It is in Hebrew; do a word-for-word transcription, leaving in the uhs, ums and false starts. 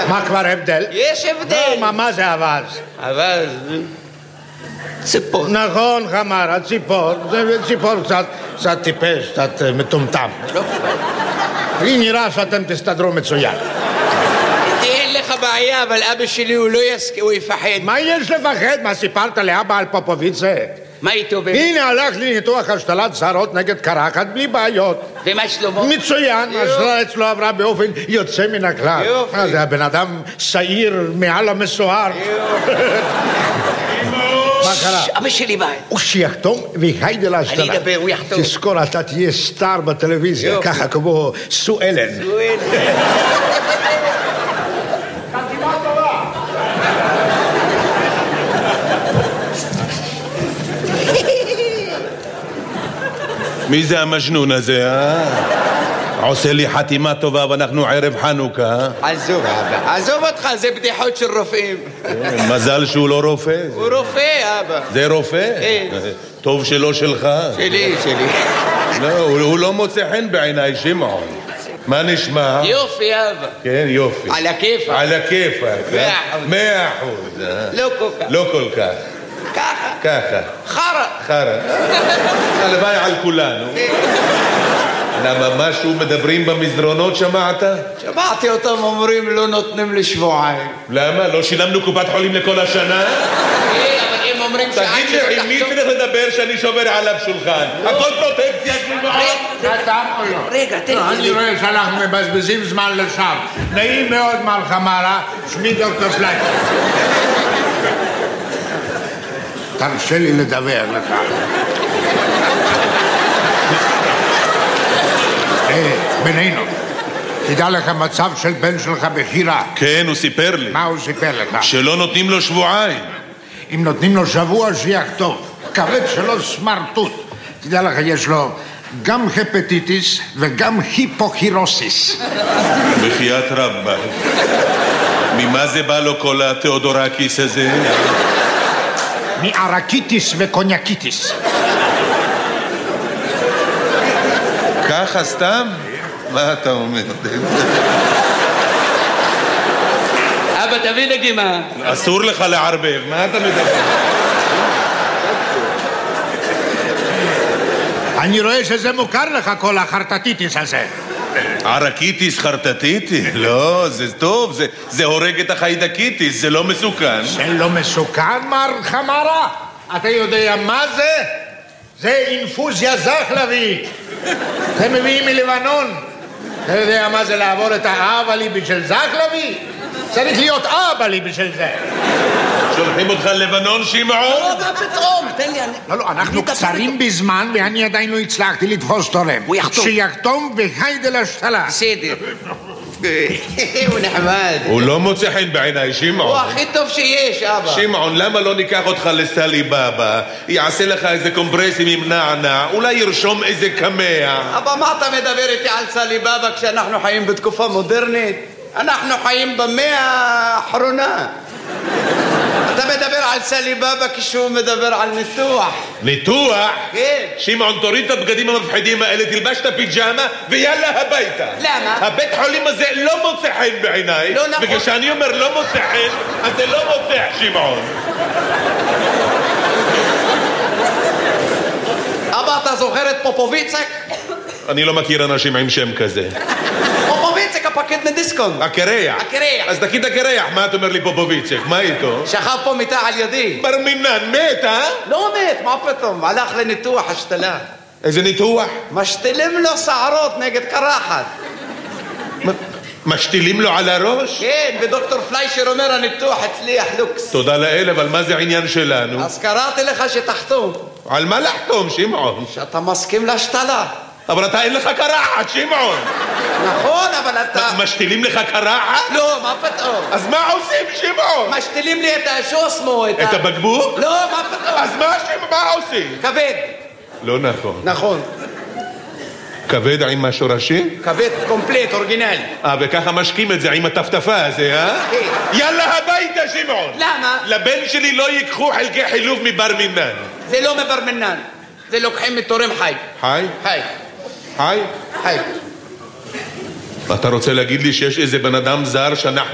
מה כבר הבדל? יש הבדל. לא, מה זה אבז? אבז? ציפור. נכון, חמר, הציפור. זה ציפור קצת, קצת טיפש, קצת מטומטם. לא. לי נראה שאתם תסתדרו מצוין. אין לך בעיה, אבל אבא שלי הוא לא יסכים, הוא יפחד. מה יש לפחד? מה סיפרת לאבא על פופוביצה? מה איתו באמת? הנה הלך לי ניתוח השתלת שערות נגד קרחת בלי בעיות. ומה שלמה? מצוין, השתלה אצלו עברה באופן יוצא מן הכלל. יופי. מה זה, הבן אדם שעיר מעל המסוהר. מה קרה? אבא שלי בא. הוא שיחתום והיידה להשתלה. אני אדבר, הוא יחתום. תזכור, אתה תהיה סטאר בטלוויזיה, יופי. ככה כמו סו אלן. סו אלן. מי זה המג'נון הזה, אה? עושה לי חתימה טובה ואנחנו ערב חנוכה. עזוב אבא, עזוב אותך, זה בדיחות של רופאים. מזל שהוא לא רופא. הוא רופא אבא. זה רופא? כן. טוב שלא שלך. שלי, שלי. לא, הוא לא מוצא חן בעיניי, שמעון. מה נשמע? יופי אבא. כן, יופי. על הכיפק. על הכיפק. מאה אחוז. מאה אחוז. לא כל כך. לא כל כך. ככה. ככה. חרא. חרא. הלוואי על כולנו. למה משהו מדברים במסדרונות, שמעת? שמעתי אותם אומרים לא נותנים לשבועיים. למה? לא שילמנו קופת חולים לכל השנה? כן, אבל הם אומרים שעד תגיד לי, עם מי צריך לדבר שאני שובר עליו שולחן? הכל פרוטקציה של מאוד. רגע, תן אני לי. רואה שאנחנו מבזבזים זמן לשווא. נעים מאוד מר חמרה, שמי דוקטור פליישר. תרשה לי לדבר לך. בינינו, תדע לך מצב של בן שלך בחירה. כן, הוא סיפר לי. מה הוא סיפר לך? שלא נותנים לו שבועיים. אם נותנים לו שבוע שיחטוף. כבד שלו סמרטוט. תדע לך, יש לו גם הפטיטיס וגם היפוקירוסיס. בחיית רבה. ממה זה בא לו כל התיאודורקיס הזה? מערקיטיס וקוניאקיטיס. ככה סתם? מה אתה אומר? אבא, תביא נגימה. אסור לך לערבב, מה אתה מדבר? אני רואה שזה מוכר לך כל החרטטיטיס הזה. ערקיטיס, חרטטיטיס? לא, זה טוב, זה, זה הורג את החיידקיטיס, זה לא מסוכן. זה לא מסוכן, מר חמרה? אתה יודע מה זה? זה אינפוזיה זחלבית. אתם מביאים מלבנון. אתה יודע מה זה לעבור את האבלי בשל זחלבי? צריך להיות אבלי בשל זה. שולחים אותך ללבנון, שמעון? לא, מה פתאום? תן לי... לא, לא, אנחנו קצרים בזמן ואני עדיין לא הצלחתי לתפוס תורם. הוא יחתום. שיחתום והיידה להשתלה. בסדר. הוא נחמד. הוא לא מוצא חן בעיניי, הוא שמעון. הכי טוב שיש, אבא. שמעון, למה לא ניקח אותך לסלי בבא? יעשה לך איזה קומפרסים עם נענע, אולי ירשום איזה קמע. אבא, מה אתה מדבר איתי על סלי בבא כשאנחנו חיים בתקופה מודרנית? אנחנו חיים במאה האחרונה. אתה מדבר על סלי בבא כשהוא מדבר על ניתוח. ניתוח? כן. שמעון, תוריד את הבגדים המפחידים האלה, תלבש את הפיג'מה ויאללה הביתה. למה? הבית חולים הזה לא מוצא חן בעיניי. לא נכון. וכשאני אומר לא מוצא חן, אז זה לא מוצא, שמעון. אבא, אתה זוכר את פופוביצק? אני לא מכיר אנשים עם שם כזה. פופוביצק, הפקיד מדיסקונט. הקרח. הקרח. אז תגיד הקרח, מה אתה אומר לי פופוביצק? מה איתו? שכב פה מיטה על ידי. בר מינן, מת, אה? לא מת, מה פתאום? הלך לניתוח השתלה. איזה ניתוח? משתילים לו שערות נגד קרחת. משתילים לו על הראש? כן, ודוקטור פליישר אומר הניתוח הצליח לוקס. תודה לאל, אבל מה זה העניין שלנו? אז קראתי לך שתחתום. על מה לחתום, שמעון? שאתה מסכים להשתלה. אבל אתה אין לך קרחת, שמעון. נכון, אבל אתה... משתילים לך קרחת? לא, מה פתאום? אז מה עושים, שמעון? משתילים לי את השוסמו, את ה... את הבקבוק? לא, מה פתאום? אז מה, מה עושים? כבד. לא נכון. נכון. כבד עם השורשים? כבד קומפלט, אורגינל. אה, וככה משקים את זה עם הטפטפה הזה, אה? כן. יאללה הביתה, שמעון. למה? לבן שלי לא ייקחו חלקי חילוף מבר מינן. זה לא מבר מינן. זה לוקחים מתורם חי. חי? חי. חי? חי. אתה רוצה להגיד לי שיש איזה בן אדם זר שאנחנו